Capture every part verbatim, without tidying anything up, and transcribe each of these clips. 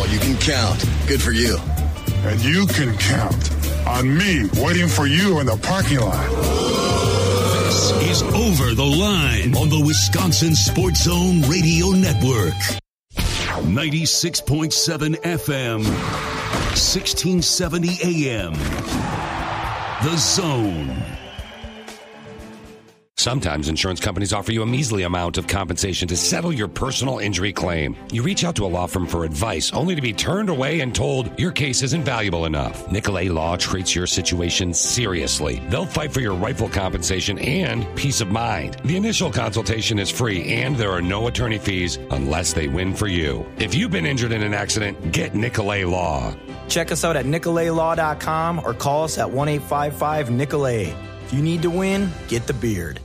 You can count. Good for you. And you can count on me waiting for you in the parking lot. This is Over the Line on the Wisconsin Sports Zone Radio Network. ninety-six point seven F M, sixteen seventy A M. The Zone. Sometimes insurance companies offer you a measly amount of compensation to settle your personal injury claim. You reach out to a law firm for advice, only to be turned away and told your case isn't valuable enough. Nicolay Law treats your situation seriously. They'll fight for your rightful compensation and peace of mind. The initial consultation is free, and there are no attorney fees unless they win for you. If you've been injured in an accident, get Nicolay Law. Check us out at nicolay law dot com or call us at one eight five five Nicolay. If you need to win, get the beard.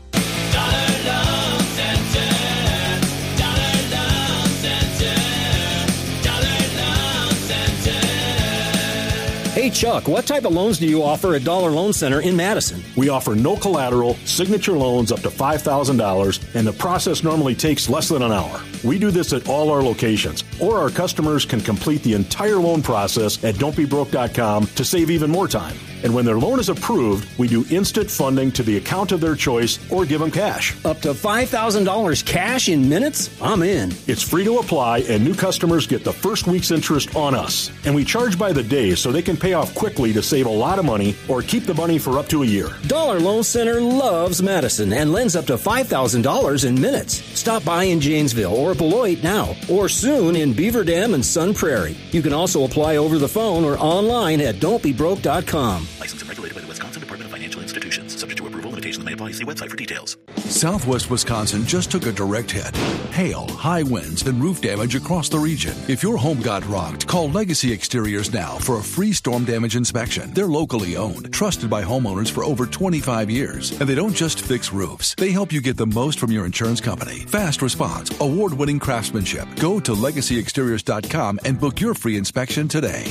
Hey, Chuck, what type of loans do you offer at Dollar Loan Center in Madison? We offer no collateral, signature loans up to five thousand dollars, and the process normally takes less than an hour. We do this at all our locations, or our customers can complete the entire loan process at don't be broke dot com to save even more time. And when their loan is approved, we do instant funding to the account of their choice or give them cash. Up to five thousand dollars cash in minutes? I'm in. It's free to apply, and new customers get the first week's interest on us. And we charge by the day so they can pay off quickly to save a lot of money or keep the money for up to a year. Dollar Loan Center loves Madison and lends up to five thousand dollars in minutes. Stop by in Janesville or Beloit now, or soon in Beaver Dam and Sun Prairie. You can also apply over the phone or online at don't be broke dot com. Licensed and regulated by the Wisconsin Department of Financial Institutions. Subject to approval, limitations may apply. See website for details. Southwest Wisconsin just took a direct hit. Hail, high winds, and roof damage across the region. If your home got rocked, call Legacy Exteriors now for a free storm damage inspection. They're locally owned, trusted by homeowners for over twenty-five years. And they don't just fix roofs. They help you get the most from your insurance company. Fast response, award-winning craftsmanship. Go to legacy exteriors dot com and book your free inspection today.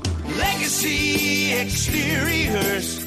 Legacy Exteriors.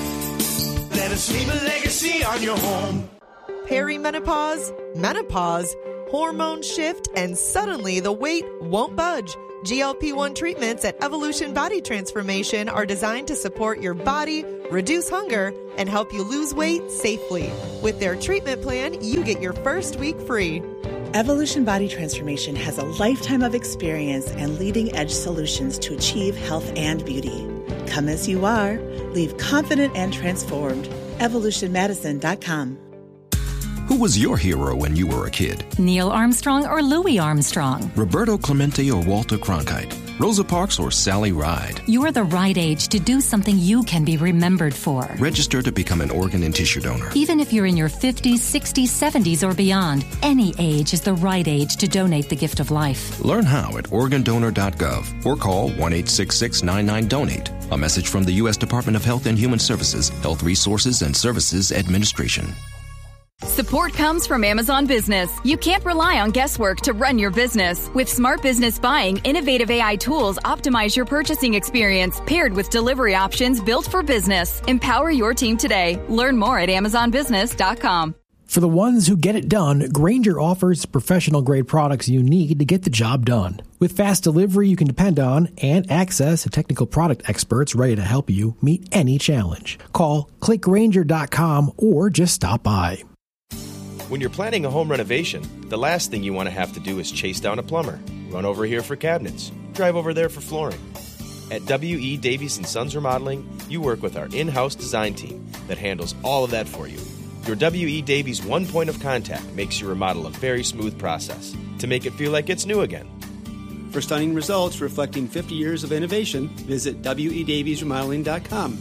Let us leave a legacy on your home. Perimenopause, menopause, hormone shift, and suddenly the weight won't budge. G L P one treatments at Evolution Body Transformation are designed to support your body, reduce hunger, and help you lose weight safely. With their treatment plan, you get your first week free. Evolution Body Transformation has a lifetime of experience and leading-edge solutions to achieve health and beauty. Come as you are. Leave confident and transformed. evolution madison dot com. Who was your hero when you were a kid? Neil Armstrong or Louis Armstrong? Roberto Clemente or Walter Cronkite? Rosa Parks or Sally Ride? You're the right age to do something you can be remembered for. Register to become an organ and tissue donor. Even if you're in your fifties, sixties, seventies, or beyond, any age is the right age to donate the gift of life. Learn how at organ donor dot gov or call one eight six six nine nine donate. A message from the U S Department of Health and Human Services, Health Resources and Services Administration. Support comes from Amazon Business. You can't rely on guesswork to run your business. With Smart Business Buying, innovative A I tools optimize your purchasing experience, paired with delivery options built for business. Empower your team today. Learn more at amazon business dot com. For the ones who get it done, Grainger offers professional-grade products you need to get the job done. With fast delivery you can depend on and access to technical product experts ready to help you meet any challenge. Call click grainger dot com or just stop by. When you're planning a home renovation, the last thing you want to have to do is chase down a plumber, run over here for cabinets, drive over there for flooring. At W E. Davies and Sons Remodeling, you work with our in-house design team that handles all of that for you. Your W E. Davies one point of contact makes your remodel a very smooth process to make it feel like it's new again. For stunning results reflecting fifty years of innovation, visit W E Davies Remodeling dot com.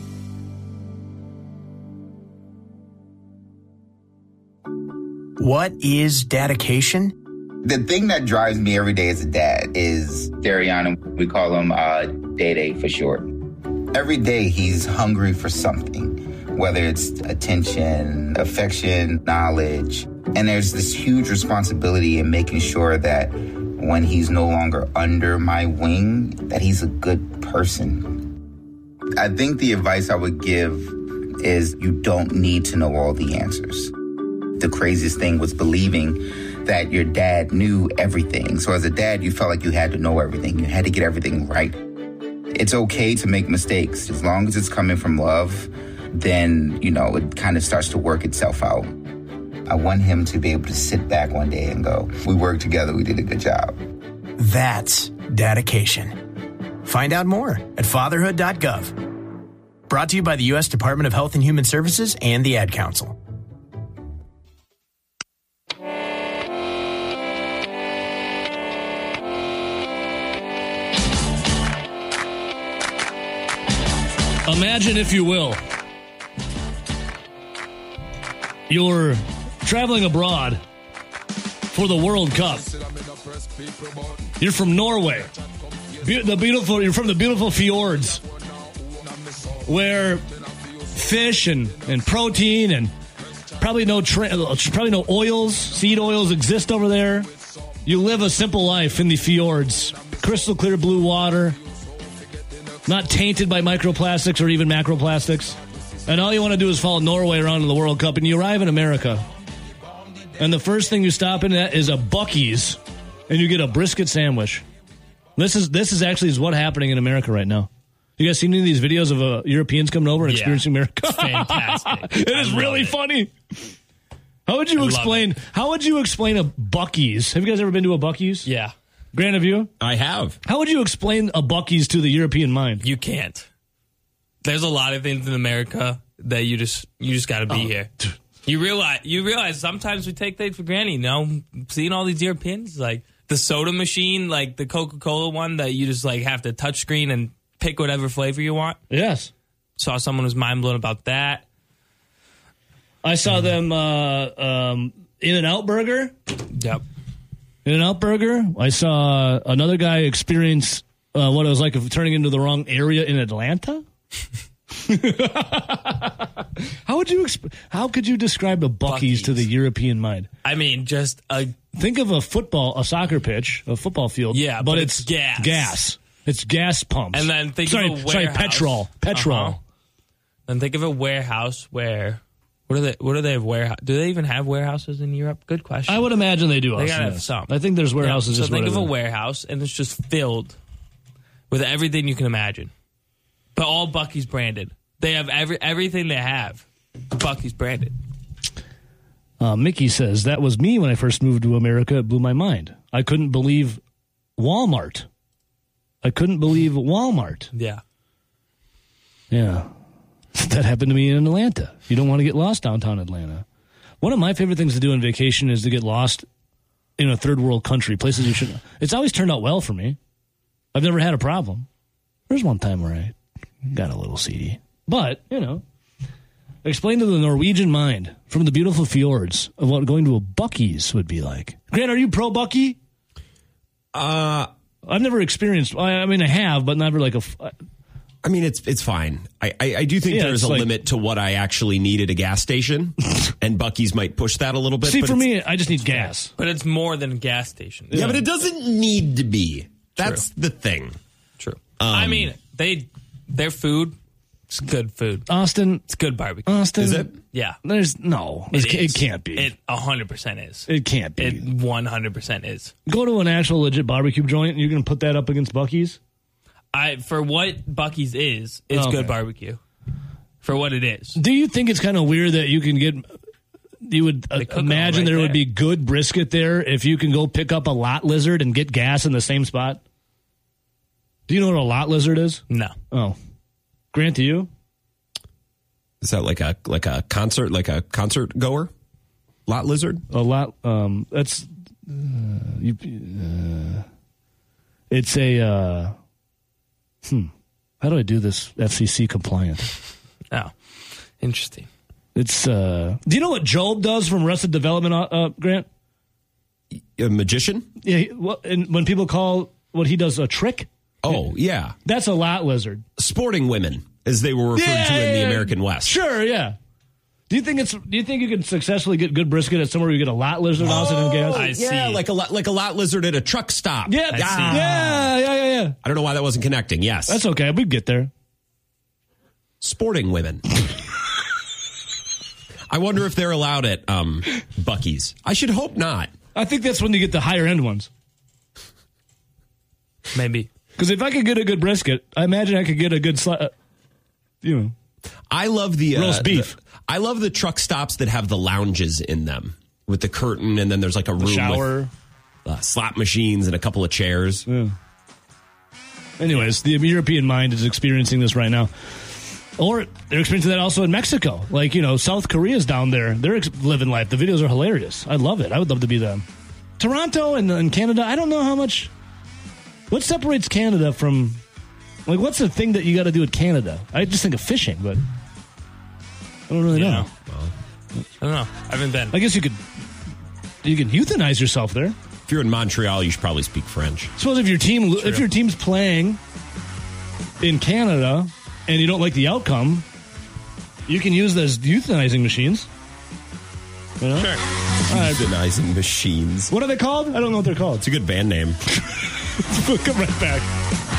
What is dedication? The thing that drives me every day as a dad is Darian. We call him uh, Day-Day for short. Every day he's hungry for something, whether it's attention, affection, knowledge. And there's this huge responsibility in making sure that when he's no longer under my wing, that he's a good person. I think the advice I would give is you don't need to know all the answers. The craziest thing was believing that your dad knew everything. So as a dad, you felt like you had to know everything. You had to get everything right. It's okay to make mistakes. As long as it's coming from love, then, you know, it kind of starts to work itself out. I want him to be able to sit back one day and go, we worked together, we did a good job. That's dedication. Find out more at fatherhood dot gov. Brought to you by the U S Department of Health and Human Services and the Ad Council. Imagine, if you will, you're traveling abroad for the World Cup. You're from Norway. Be- the beautiful. You're from the beautiful fjords, where fish and, and protein and probably no tra- probably no oils, seed oils exist over there. You live a simple life in the fjords, crystal clear blue water, not tainted by microplastics or even macroplastics. And all you want to do is follow Norway around in the World Cup, and you arrive in America. And the first thing you stop in at is a Buc-ee's, and you get a brisket sandwich. This is this is actually is what's happening in America right now. You guys seen any of these videos of uh, Europeans coming over and yeah. experiencing America? Fantastic. It is really it. funny. How would you I explain? How would you explain a Buc-ee's? Have you guys ever been to a Buc-ee's? Yeah. Grant, have you? I have. How would you explain a Buc-ee's to the European mind? You can't. There's a lot of things in America that you just you just got to be oh. here. You realize you realize sometimes we take things for granted. You know, seeing all these Europeans, like the soda machine, like the Coca-Cola one that you just like have to touch screen and pick whatever flavor you want. Yes. Saw someone who was mind blown about that. I saw them uh, um, In-N-Out Burger. Yep. In-N-Out Burger. I saw another guy experience uh, what it was like of turning into the wrong area in Atlanta. How would you? Exp- how could you describe a Buc-ee's, Buc-ee's to the European mind? I mean, just a think of a football, a soccer pitch, a football field. Yeah, but, but it's, it's gas. Gas. It's gas pumps. And then think sorry, of a warehouse. sorry, petrol, petrol. Uh-huh. Then think of a warehouse where. What are they? What do they have? Warehouse? Do they even have warehouses in Europe? Good question. I would imagine they do. They also, gotta have yes. some. I think there's warehouses. Yeah, just so think whatever. of a warehouse, and it's just filled with everything you can imagine, but all Buc-ee's branded. They have every everything they have. Buc-ee's branded. Uh, Mickey says that was me when I first moved to America. It blew my mind. I couldn't believe Walmart. I couldn't believe Walmart. Yeah. Yeah. That happened to me in Atlanta. You don't want to get lost downtown Atlanta. One of my favorite things to do on vacation is to get lost in a third world country, places you should. It's always turned out well for me. I've never had a problem. There's one time where I got a little seedy. But, you know, explain to the Norwegian mind from the beautiful fjords of what going to a Buc-ee's would be like. Grant, are you pro Buc-ee? Uh, I've never experienced, I mean, I have, but never like a... I mean, it's it's fine. I, I, I do think Yeah, there is it's a like- limit to what I actually need at a gas station, and Buc-ee's might push that a little bit. See, but for it's- me, I just need gas. But it's more than a gas station. Yeah, but it doesn't need to be. That's the thing. True. Um, I mean, they their food, it's good food. Austin. It's good barbecue. Austin. Is it? Yeah. There's, no, it, it can't be. It one hundred percent is. It can't be. It one hundred percent is. Go to an actual legit barbecue joint, and you're going to put that up against Buc-ee's? I For what Buc-ee's is, it's Okay. good barbecue. For what it is. Do you think it's kind of weird that you can get... You would uh, cook it all imagine right there there. would be good brisket there if you can go pick up a lot lizard and get gas in the same spot? Do you know what a lot lizard is? No. Oh. Grant, do you? Is that like a like a concert, like a concert goer? Lot lizard? A lot. Um, that's. Uh, you, uh, it's a. Uh, hmm. How do I do this F C C compliant? Oh, interesting. It's. Uh, do you know what Job does from Arrested Development, uh, uh, Grant? A magician? Yeah. He, well, and when people call what he does a trick. Oh, yeah. That's a lot lizard. Sporting women, as they were referred Yeah, to in the yeah, American West. Sure, yeah. Do you think it's? Do you think you can successfully get good brisket at somewhere where you get a lot lizard also and gas? I yeah, see. like a lot, like a lot lizard at a truck stop. Yeah, I yeah, see. yeah, yeah, yeah, yeah. I don't know why that wasn't connecting. Yes, That's okay. We'd get there. sporting women. I wonder if they're allowed at um, Buc-ee's. I should hope not. I think that's when you get the higher end ones. Maybe. Because if I could get a good brisket, I imagine I could get a good, sli- uh, you know. I love the roast uh, beef. The, I love the truck stops that have the lounges in them with the curtain, and then there's like a room the shower, with uh, slot machines and a couple of chairs. Yeah. Anyways, the European mind is experiencing this right now. Or they're experiencing that also in Mexico. Like, you know, South Korea's down there. They're ex- living life. The videos are hilarious. I love it. I would love to be them. Toronto and, and Canada, I don't know how much... What separates Canada from... Like, what's the thing that you got to do with Canada? I just think of fishing, but... I don't really Yeah. know. Well, I don't know. I haven't been. I guess you could... You can euthanize yourself there. If you're in Montreal, you should probably speak French. Suppose if your team, True. if your team's playing in Canada and you don't like the outcome, you can use those euthanizing machines. You know? Sure. Right. Euthanizing machines. What are they called? I don't know what they're called. It's a good band name. We'll come right back.